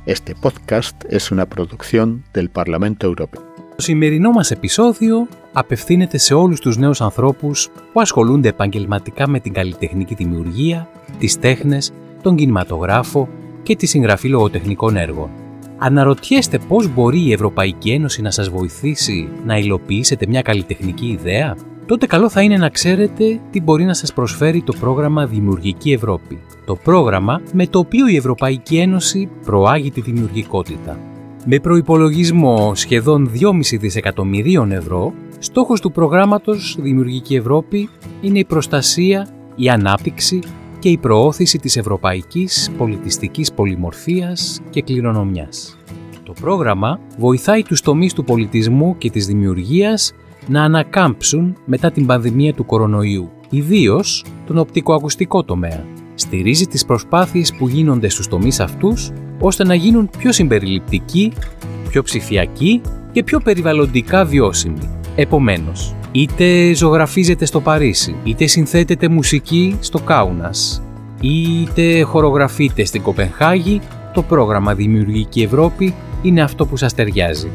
Este podcast es una producción del Parlamento Europeo. Το σημερινό μας επεισόδιο απευθύνεται σε όλους τους νέους ανθρώπους που ασχολούνται επαγγελματικά με την καλλιτεχνική δημιουργία, τις τέχνες, τον κινηματογράφο και τη συγγραφή λογοτεχνικών έργων. Αναρωτιέστε πώς μπορεί η Ευρωπαϊκή Ένωση να σας βοηθήσει να υλοποιήσετε μια καλλιτεχνική ιδέα? Τότε καλό θα είναι να ξέρετε τι μπορεί να σας προσφέρει το πρόγραμμα Δημιουργική Ευρώπη. Το πρόγραμμα με το οποίο η Ευρωπαϊκή Ένωση προάγει τη δημιουργικότητα. Με προϋπολογισμό σχεδόν 2,5 δισεκατομμυρίων ευρώ, στόχος του προγράμματος Δημιουργική Ευρώπη είναι η προστασία, η ανάπτυξη και η προώθηση της ευρωπαϊκής πολιτιστικής πολυμορφίας και κληρονομιάς. Το πρόγραμμα βοηθάει τους τομείς του πολιτισμού και της δημιουργίας να ανακάμψουν μετά την πανδημία του κορονοϊού, ιδίως τον οπτικοακουστικό τομέα. Στηρίζει τις προσπάθειες που γίνονται στους τομείς αυτούς, ώστε να γίνουν πιο συμπεριληπτικοί, πιο ψηφιακοί και πιο περιβαλλοντικά βιώσιμοι. Επομένως, είτε ζωγραφίζετε στο Παρίσι, είτε συνθέτετε μουσική στο Κάουνας, είτε χορογραφείτε στην Κοπενχάγη, το πρόγραμμα Δημιουργική Ευρώπη είναι αυτό που σας ταιριάζει.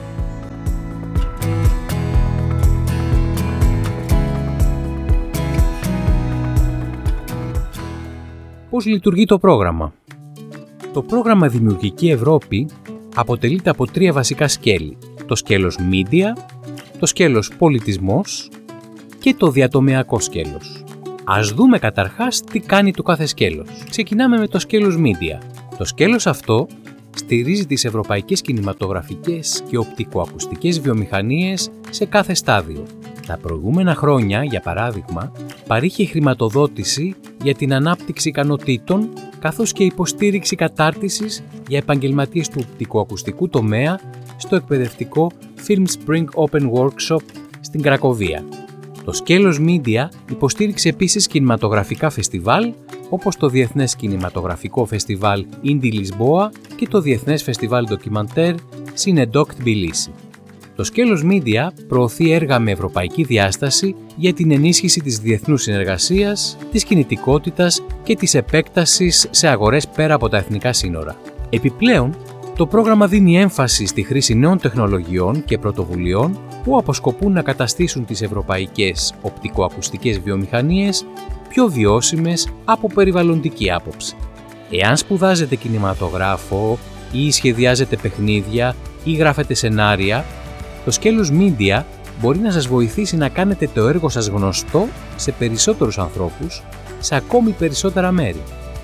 Πώς λειτουργεί το πρόγραμμα? Το πρόγραμμα Δημιουργική Ευρώπη αποτελείται από 3 βασικά σκέλη. Το σκέλος Media, το σκέλος Πολιτισμός και το διατομεακό σκέλος. Ας δούμε καταρχάς τι κάνει το κάθε σκέλος. Ξεκινάμε με το σκέλος Media. Το σκέλος αυτό στηρίζει τις ευρωπαϊκές κινηματογραφικές και οπτικοακουστικές βιομηχανίες σε κάθε στάδιο. Τα προηγούμενα χρόνια, για παράδειγμα, παρήχε χρηματοδότηση για την ανάπτυξη ικανοτήτων καθώς και υποστήριξη κατάρτισης για επαγγελματίες του οπτικοακουστικού τομέα στο εκπαιδευτικό Film Spring Open Workshop στην Κρακοβία. Το σκέλος Media υποστήριξε επίσης κινηματογραφικά φεστιβάλ όπως το Διεθνές Κινηματογραφικό Φεστιβάλ Indie Lisboa και το Διεθνές Φεστιβάλ Ντοκιμαντέρ Cinedoc Tbilisi. Το σκέλος Media προωθεί έργα με ευρωπαϊκή διάσταση για την ενίσχυση της διεθνούς συνεργασίας, της κινητικότητας και της επέκτασης σε αγορές πέρα από τα εθνικά σύνορα. Επιπλέον, το πρόγραμμα δίνει έμφαση στη χρήση νέων τεχνολογιών και πρωτοβουλειών που αποσκοπούν να καταστήσουν τις ευρωπαϊκές οπτικοακουστικές βιομηχανίες πιο βιώσιμες από περιβαλλοντική άποψη. Εάν σπουδάζετε κινηματογράφο ή σχεδιάζετε παιχνίδια ή γράφετε σενάρια, το σκέλος Media μπορεί να σας βοηθήσει να κάνετε το έργο σας γνωστό σε περισσότερους ανθρώπους, σε ακόμη περισσότερα μέρη.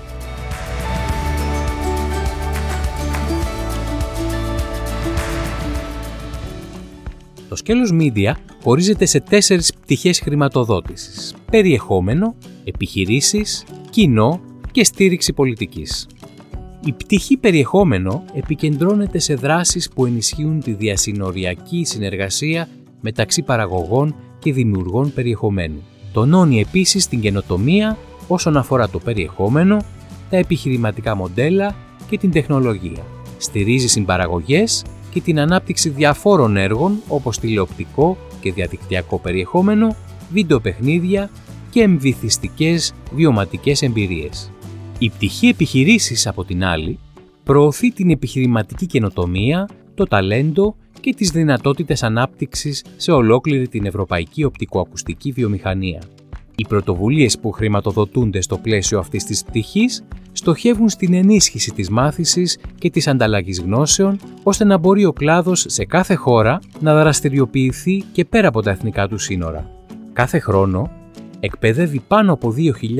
Το σκέλος Media χωρίζεται σε 4 πτυχές χρηματοδότησης: περιεχόμενο, επιχειρήσεις, κοινό και στήριξη πολιτικής. Η πτυχή περιεχόμενο επικεντρώνεται σε δράσεις που ενισχύουν τη διασυνοριακή συνεργασία μεταξύ παραγωγών και δημιουργών περιεχομένου. Τονώνει επίσης την καινοτομία όσον αφορά το περιεχόμενο, τα επιχειρηματικά μοντέλα και την τεχνολογία. Στηρίζει συμπαραγωγές και την ανάπτυξη διαφόρων έργων όπως τηλεοπτικό και διαδικτυακό περιεχόμενο, βίντεο παιχνίδια και εμβυθιστικές βιωματικές εμπειρίες. Η πτυχή επιχειρήσεις, από την άλλη, προωθεί την επιχειρηματική καινοτομία, το ταλέντο και τις δυνατότητες ανάπτυξης σε ολόκληρη την ευρωπαϊκή οπτικοακουστική βιομηχανία. Οι πρωτοβουλίες που χρηματοδοτούνται στο πλαίσιο αυτής της πτυχής στοχεύουν στην ενίσχυση της μάθησης και της ανταλλαγής γνώσεων, ώστε να μπορεί ο κλάδος σε κάθε χώρα να δραστηριοποιηθεί και πέρα από τα εθνικά του σύνορα. Κάθε χρόνο, εκπαιδεύει πάνω από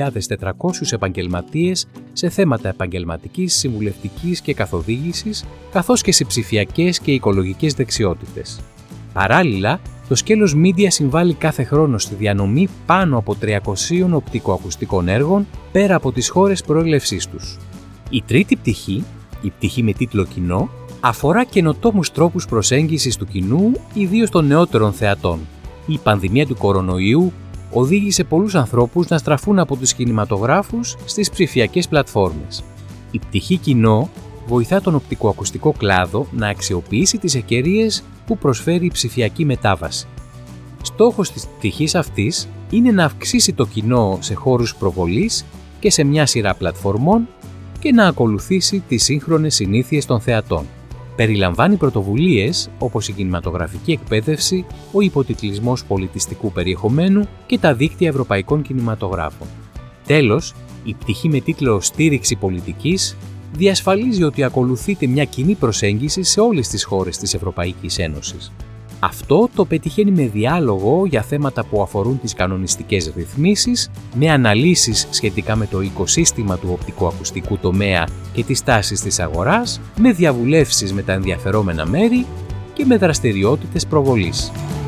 2.400 επαγγελματίες σε θέματα επαγγελματικής, συμβουλευτικής και καθοδήγησης, καθώς και σε ψηφιακές και οικολογικές δεξιότητες. Παράλληλα, το σκέλος Media συμβάλλει κάθε χρόνο στη διανομή πάνω από 300 οπτικοακουστικών έργων πέρα από τις χώρες προέλευσής τους. Η τρίτη πτυχή, η πτυχή με τίτλο Κοινό, αφορά καινοτόμους τρόπους προσέγγισης του κοινού, ιδίως των νεότερων θεατών. Η πανδημία του κορονοϊού οδήγησε πολλούς ανθρώπους να στραφούν από τους κινηματογράφους στις ψηφιακές πλατφόρμες. Η πτυχή Κοινό βοηθά τον οπτικοακουστικό κλάδο να αξιοποιήσει τις ευκαιρίες που προσφέρει η ψηφιακή μετάβαση. Στόχος της πτυχής αυτής είναι να αυξήσει το κοινό σε χώρους προβολής και σε μια σειρά πλατφορμών και να ακολουθήσει τις σύγχρονες συνήθειες των θεατών. Περιλαμβάνει πρωτοβουλίες όπως η κινηματογραφική εκπαίδευση, ο υποτιτλισμός πολιτιστικού περιεχομένου και τα δίκτυα ευρωπαϊκών κινηματογράφων. Τέλος, η πτυχή με τίτλο «Στήριξη πολιτικής» διασφαλίζει ότι ακολουθείται μια κοινή προσέγγιση σε όλες τις χώρες της Ευρωπαϊκής Ένωσης. Αυτό το πετυχαίνει με διάλογο για θέματα που αφορούν τις κανονιστικές ρυθμίσεις, με αναλύσεις σχετικά με το οικοσύστημα του οπτικοακουστικού τομέα και τις τάσεις της αγοράς, με διαβουλεύσεις με τα ενδιαφερόμενα μέρη και με δραστηριότητες προβολής.